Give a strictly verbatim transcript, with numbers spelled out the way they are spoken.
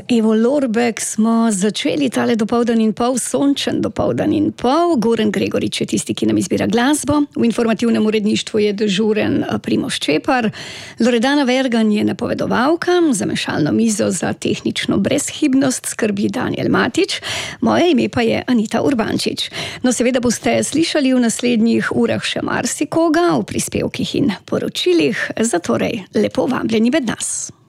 Evo Lorbek smo začeli tale dopoldan in pol, sončen dopoldan in pol. Goran Gregorič je tisti, ki nam izbira glasbo. V informativnem uredništvu je dežuren Primož Čepar. Loredana Vergan je napovedovalka, za mešalno mizo za tehnično brezhibnost skrbi Danijel Matič. Moje ime pa je Anita Urbančič. No, seveda boste slišali v naslednjih urah še marsikoga v prispevkih in poročilih, zatorej lepo vabljeni med nas.